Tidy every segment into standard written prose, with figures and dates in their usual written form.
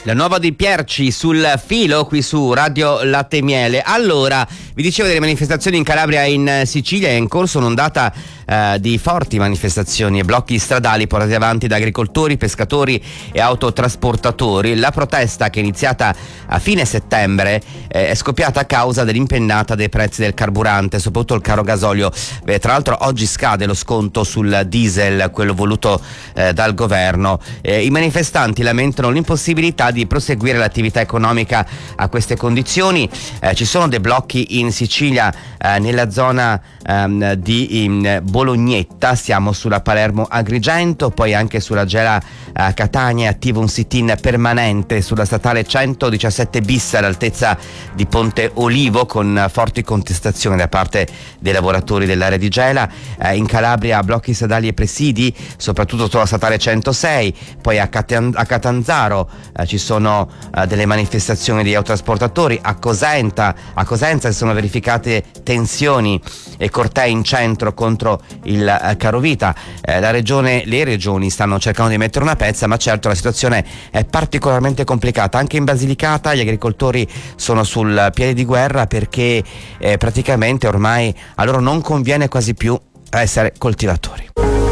La nuova di Pierci sul filo qui su Radio Latte e Miele. Allora, vi dicevo delle manifestazioni in Calabria e in Sicilia. È in corso un'ondata di forti manifestazioni e blocchi stradali portati avanti da agricoltori, pescatori e autotrasportatori. La protesta, che è iniziata a fine settembre, è scoppiata a causa dell'impennata dei prezzi del carburante, soprattutto il caro gasolio. Tra l'altro oggi scade lo sconto sul diesel, quello voluto dal governo. I manifestanti lamentano l'impossibilità di proseguire l'attività economica a queste condizioni. Ci sono dei blocchi in Sicilia, nella zona di Bolognetta, siamo sulla Palermo-Agrigento, poi anche sulla Gela Catania è attivo un sit-in permanente sulla statale 117 bis all'altezza di Ponte Olivo, con forti contestazioni da parte dei lavoratori dell'area di Gela. In Calabria blocchi stradali e presidi, soprattutto sulla statale 106, poi a Catanzaro ci sono delle manifestazioni di autotrasportatori. A Cosenza si sono verificate tensioni e cortei in centro contro il carovita. Le regioni stanno cercando di mettere una pezza, ma certo la situazione è particolarmente complicata. Anche in Basilicata gli agricoltori sono sul piede di guerra perché praticamente ormai a loro non conviene quasi più essere coltivatori.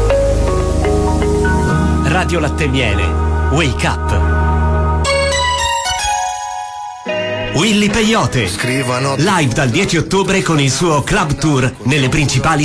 Radio Latte e Miele, Wake Up. Willy Peyote live dal 10 ottobre con il suo club tour nelle principali